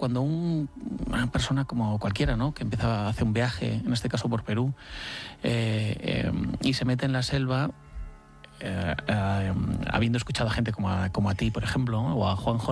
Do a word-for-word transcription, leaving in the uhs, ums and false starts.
cuando un, una persona como cualquiera, ¿no?, que empieza a hacer un viaje, en este caso por Perú, eh, eh, y se mete en la selva, eh, eh, habiendo escuchado a gente como a, como a ti, por ejemplo, o a Juanjo